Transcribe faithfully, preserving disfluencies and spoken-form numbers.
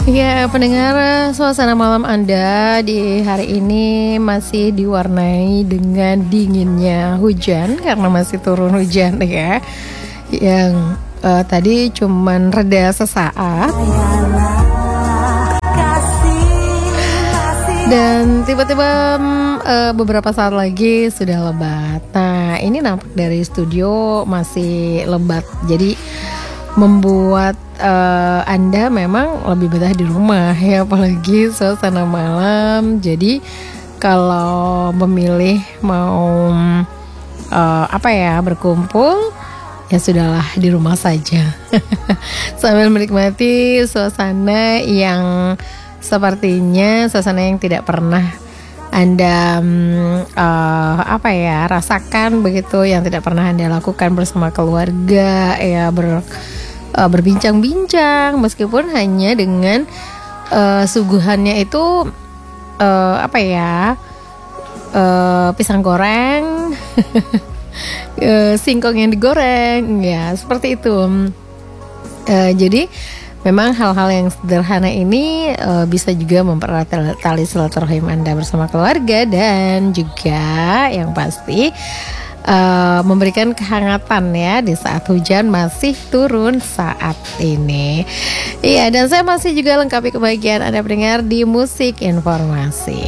Ya, pendengar, suasana malam Anda di hari ini masih diwarnai dengan dinginnya hujan karena masih turun hujan ya. Yang uh, tadi cuman reda sesaat. Dan tiba-tiba uh, beberapa saat lagi sudah lebat. Nah, ini nampak dari studio masih lebat. Jadi membuat uh, Anda memang lebih betah di rumah ya, apalagi suasana malam. Jadi kalau memilih mau uh, apa ya berkumpul, ya sudahlah di rumah saja sambil menikmati suasana yang sepertinya suasana yang tidak pernah Anda uh, apa ya rasakan begitu, yang tidak pernah Anda lakukan bersama keluarga ya, ber Uh, berbincang-bincang meskipun hanya dengan uh, suguhannya itu uh, apa ya uh, pisang goreng, uh, singkong yang digoreng ya, seperti itu. Uh, jadi memang hal-hal yang sederhana ini uh, bisa juga mempererat tali silaturahim Anda bersama keluarga, dan juga yang pasti Uh, memberikan kehangatan ya di saat hujan masih turun saat ini. Iya, dan saya masih juga lengkapi kebahagiaan Anda pendengar di Musik Informasi.